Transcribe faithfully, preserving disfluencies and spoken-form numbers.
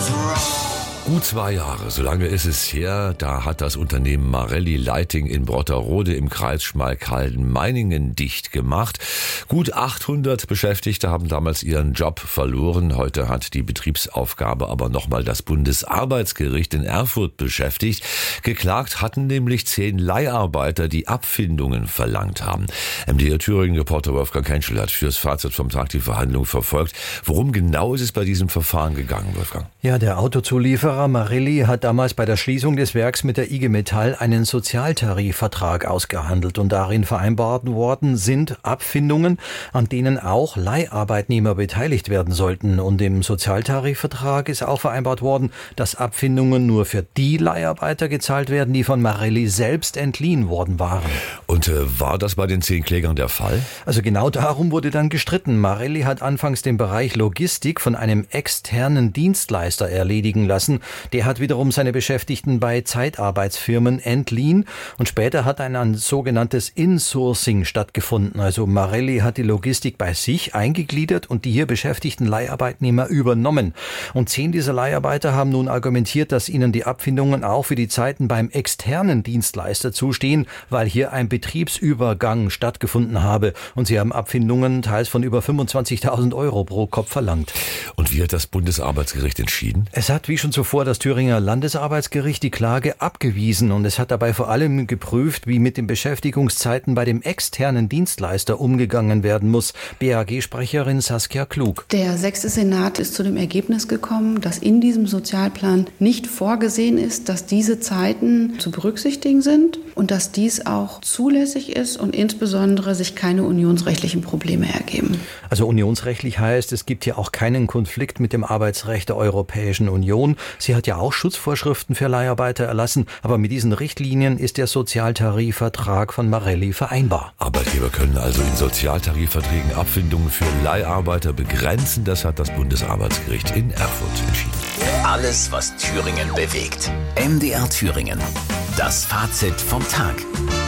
Gut zwei Jahre, so lange ist es her, da hat das Unternehmen Marelli Lighting in Brotterode im Kreis Schmalkalden-Meiningen dicht gemacht. Gut achthundert Beschäftigte haben damals ihren Job verloren. Heute hat die Betriebsaufgabe aber nochmal das Bundesarbeitsgericht in Erfurt beschäftigt. Geklagt hatten nämlich zehn Leiharbeiter, die Abfindungen verlangt haben. M D R Thüringen-Reporter Wolfgang Kenschel hat fürs Fazit vom Tag die Verhandlung verfolgt. Worum genau ist es bei diesem Verfahren gegangen, Wolfgang? Ja, der Autozulieferer Marelli hat damals bei der Schließung des Werks mit der I G Metall einen Sozialtarifvertrag ausgehandelt und darin vereinbart worden sind Abfindungen, an denen auch Leiharbeitnehmer beteiligt werden sollten. Und im Sozialtarifvertrag ist auch vereinbart worden, dass Abfindungen nur für die Leiharbeiter gezahlt werden, die von Marelli selbst entliehen worden waren. Und äh, war das bei den zehn Klägern der Fall? Also genau darum wurde dann gestritten. Marelli hat anfangs den Bereich Logistik von einem externen Dienstleister erledigen lassen. Der hat wiederum seine Beschäftigten bei Zeitarbeitsfirmen entliehen und später hat ein, ein sogenanntes Insourcing stattgefunden. Also Marelli hat die Logistik bei sich eingegliedert und die hier beschäftigten Leiharbeitnehmer übernommen. Und zehn dieser Leiharbeiter haben nun argumentiert, dass ihnen die Abfindungen auch für die Zeiten beim externen Dienstleister zustehen, weil hier ein Betriebsübergang stattgefunden habe. Und sie haben Abfindungen teils von über fünfundzwanzigtausend Euro pro Kopf verlangt. Und wie hat das Bundesarbeitsgericht entschieden? Es hat wie schon zuvor das Thüringer Landesarbeitsgericht die Klage abgewiesen und es hat dabei vor allem geprüft, wie mit den Beschäftigungszeiten bei dem externen Dienstleister umgegangen werden muss. B A G-Sprecherin Saskia Klug. Der sechste Senat ist zu dem Ergebnis gekommen, dass in diesem Sozialplan nicht vorgesehen ist, dass diese Zeiten zu berücksichtigen sind und dass dies auch zulässig ist und insbesondere sich keine unionsrechtlichen Probleme ergeben. Also unionsrechtlich heißt, es gibt hier auch keinen Konflikt mit dem Arbeitsrecht der Europäischen Union. Sie hat ja auch Schutzvorschriften für Leiharbeiter erlassen, aber mit diesen Richtlinien ist der Sozialtarifvertrag von Marelli vereinbar. Arbeitgeber können also in Sozialtarifverträgen Abfindungen für Leiharbeiter begrenzen. Das hat das Bundesarbeitsgericht in Erfurt entschieden. Alles, was Thüringen bewegt. M D R Thüringen. Das Fazit vom Tag.